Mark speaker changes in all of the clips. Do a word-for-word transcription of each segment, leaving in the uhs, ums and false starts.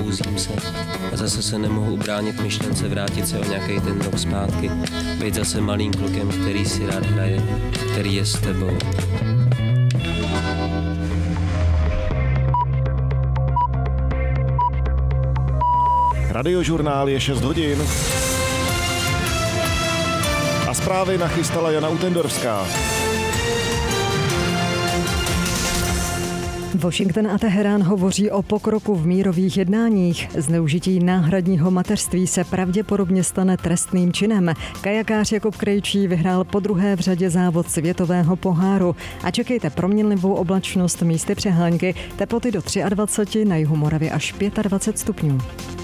Speaker 1: probouzím se a zase se nemohu ubránit myšlence vrátit se o nějaký ten rok zpátky, být zase malým klukem, který si rád hraje, který je s tebou.
Speaker 2: Radiožurnál je šest hodin. A zprávy nachystala Jana Utendorská.
Speaker 3: Washington a Teherán hovoří o pokroku v mírových jednáních. Zneužití náhradního mateřství se pravděpodobně stane trestným činem. Kajakář Jakub Krejčí vyhrál podruhé v řadě závod světového poháru. A čekejte proměnlivou oblačnost místy přehánky, teploty do dvacet tři, na jihu Moravy až dvacet pět stupňů.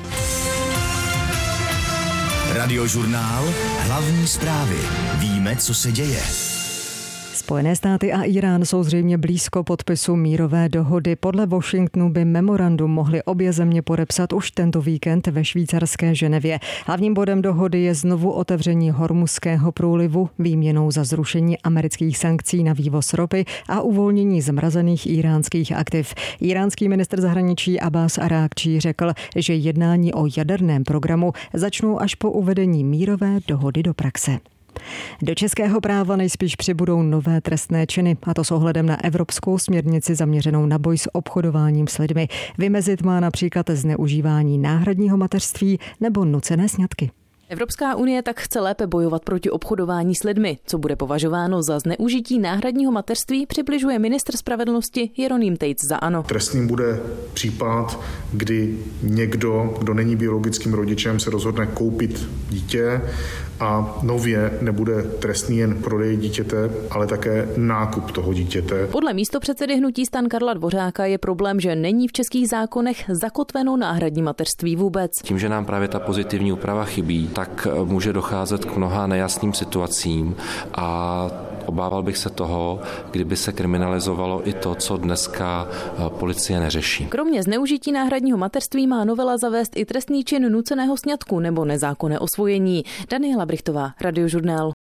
Speaker 4: Radiožurnál, hlavní zprávy. Víme, co se děje.
Speaker 3: Spojené státy a Irán jsou zřejmě blízko podpisu mírové dohody. Podle Washingtonu by memorandum mohly obě země podepsat už tento víkend ve švýcarské Ženevě. Hlavním bodem dohody je znovu otevření Hormuzského průlivu výměnou za zrušení amerických sankcí na vývoz ropy a uvolnění zmrazených iránských aktiv. Iránský ministr zahraničí Abbas Arákčí řekl, že jednání o jaderném programu začnou až po uvedení mírové dohody do praxe. Do českého práva nejspíš přibudou nové trestné činy, a to s ohledem na evropskou směrnici zaměřenou na boj s obchodováním s lidmi. Vymezit má například zneužívání náhradního mateřství nebo nucené sňatky.
Speaker 5: Evropská unie tak chce lépe bojovat proti obchodování s lidmi. Co bude považováno za zneužití náhradního mateřství, přibližuje ministr spravedlnosti Jeroným Tejc za ANO.
Speaker 6: Trestným bude případ, kdy někdo, kdo není biologickým rodičem, se rozhodne koupit dítě a nově nebude trestný jen prodej dítěte, ale také nákup toho dítěte.
Speaker 5: Podle místopředsedy hnutí STAN Karla Dvořáka je problém, že není v českých zákonech zakotveno náhradní mateřství vůbec.
Speaker 7: Tím, že nám právě ta pozitivní úprava chybí, tak může docházet k mnoha nejasným situacím a obával bych se toho, kdyby se kriminalizovalo i to, co dneska policie neřeší.
Speaker 5: Kromě zneužití náhradního mateřství má novela zavést i trestný čin nuceného sňatku nebo nezákonné osvojení. Daniela Brichtová, Radiožurnál.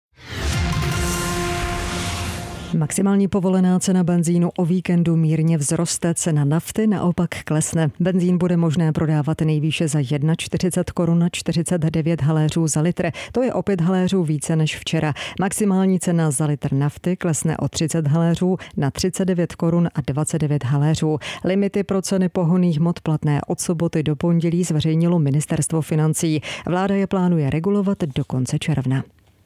Speaker 3: Maximální povolená cena benzínu o víkendu mírně vzroste, cena nafty naopak klesne. Benzín bude možné prodávat nejvýše za čtyřicet jedna korun a čtyřicet devět haléřů za litr. To je o pět haléřů více než včera. Maximální cena za litr nafty klesne o třicet haléřů na třicet devět korun a dvacet devět haléřů. Limity pro ceny pohonných hmot platné od soboty do pondělí zveřejnilo ministerstvo financí. Vláda je plánuje regulovat do konce června.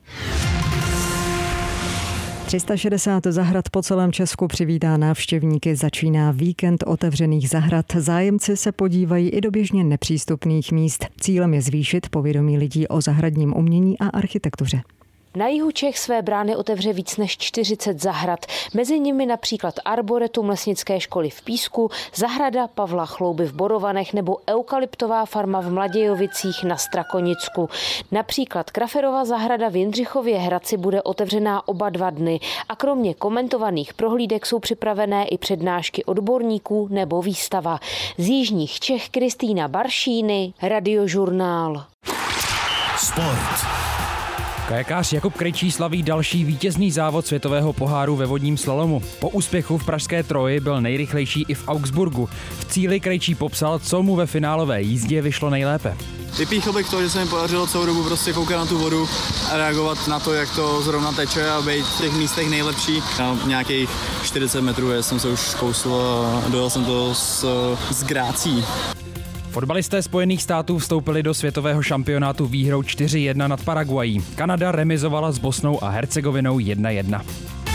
Speaker 3: tři sta šedesát zahrad po celém Česku přivítá návštěvníky. Začíná víkend otevřených zahrad. Zájemci se podívají i do běžně nepřístupných míst. Cílem je zvýšit povědomí lidí o zahradním umění a architektuře.
Speaker 8: Na jihu Čech své brány otevře víc než čtyřicet zahrad. Mezi nimi například Arboretum lesnické školy v Písku, zahrada Pavla Chlouby v Borovanech nebo eukalyptová farma v Mladějovicích na Strakonicku. Například Kraferova zahrada v Jindřichově Hradci bude otevřená oba dva dny a kromě komentovaných prohlídek jsou připravené i přednášky odborníků nebo výstava. Z jižních Čech Kristýna Baršíny, Radiožurnál.
Speaker 4: Sport.
Speaker 9: Kajakář Jakub Krejčí slaví další vítězný závod světového poháru ve vodním slalomu. Po úspěchu v pražské Troji byl nejrychlejší i v Augsburgu. V cíli Krejčí popsal, co mu ve finálové jízdě vyšlo nejlépe.
Speaker 10: Vypíchl bych to, že se mi podařilo celou dobu prostě koukat na tu vodu a reagovat na to, jak to zrovna teče a být v těch místech nejlepší. Na nějakých čtyřicet metrů jsem se už kousl a dojel jsem to s, s grácí.
Speaker 9: Fotbalisté Spojených států vstoupili do světového šampionátu výhrou čtyři jedna nad Paraguají. Kanada remizovala s Bosnou a Hercegovinou jedna jedna.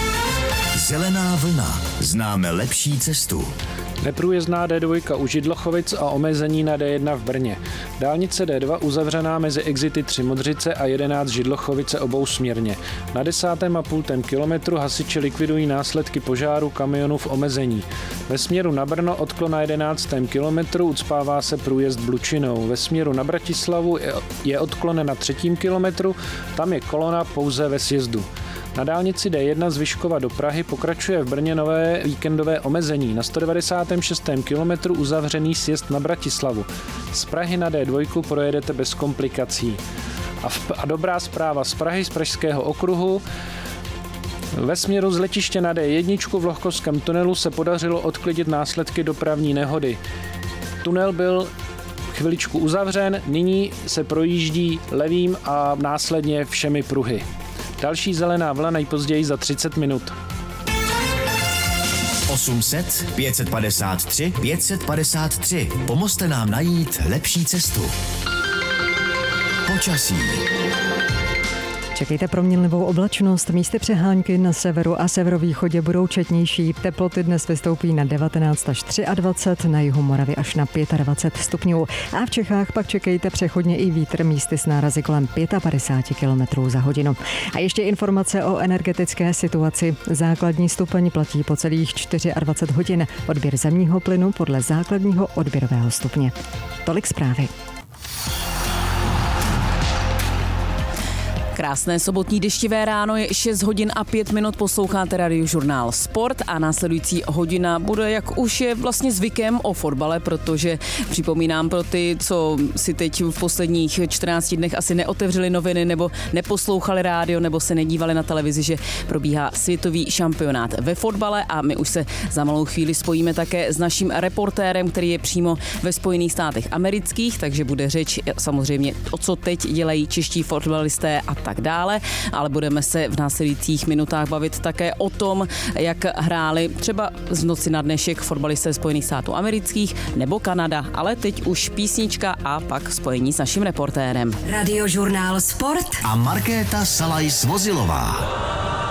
Speaker 4: Zelená vlna. Známe lepší cestu.
Speaker 11: Neprůjezdná D dva u Židlochovic a omezení na D jedna v Brně. Dálnice D dva uzavřená mezi exity tři Modřice a jedenáct Židlochovice obousměrně. Na desátém a půltém kilometru hasiči likvidují následky požáru kamionu v omezení. Ve směru na Brno odklon na jedenáctém kilometru ucpává se průjezd Blučinou. Ve směru na Bratislavu je odklon na třetím kilometru, tam je kolona pouze ve sjezdu. Na dálnici D jedna z Vyškova do Prahy pokračuje v Brně nové víkendové omezení. Na sto devadesátém šestém kilometru uzavřený sjezd na Bratislavu. Z Prahy na D dva projedete bez komplikací. A, v, a dobrá zpráva z Prahy, z Pražského okruhu. Ve směru z letiště na D jedna v Lohkovském tunelu se podařilo odklidit následky dopravní nehody. Tunel byl chviličku uzavřen, nyní se projíždí levým a následně všemi pruhy. Další zelená vlna nejpozději za třicet minut.
Speaker 4: osm set, pět set padesát tři, pět set padesát tři. Pomozte nám najít lepší cestu. Počasí.
Speaker 3: Čekejte proměnlivou oblačnost, místy přehánky na severu a severovýchodě budou četnější. Teploty dnes vystoupí na devatenáct až dvacet tři, na jihu Moravy až na dvacet pět stupňů. A v Čechách pak čekejte přechodně i vítr, místy s nárazy kolem padesát pět kilometrů za hodinu. A ještě informace o energetické situaci. Základní stupeň platí po celých dvacet čtyři hodin. Odběr zemního plynu podle základního odběrového stupně. Tolik zprávy.
Speaker 12: Krásné sobotní deštivé ráno, je šest hodin a pět minut, posloucháte Radiožurnál Sport a následující hodina bude, jak už je vlastně zvykem, o fotbale, protože připomínám pro ty, co si teď v posledních čtrnácti dnech asi neotevřeli noviny nebo neposlouchali rádio nebo se nedívali na televizi, že probíhá světový šampionát ve fotbale a my už se za malou chvíli spojíme také s naším reportérem, který je přímo ve Spojených státech amerických, takže bude řeč samozřejmě o co teď dělají čeští fotbalisté a tak dále, ale budeme se v následujících minutách bavit také o tom, jak hráli třeba z noci na dnešek fotbalisté Spojených států amerických nebo Kanada, ale teď už písnička a pak spojení s naším reportérem.
Speaker 13: Radiožurnál Sport
Speaker 4: a Markéta Salaj Svozilová.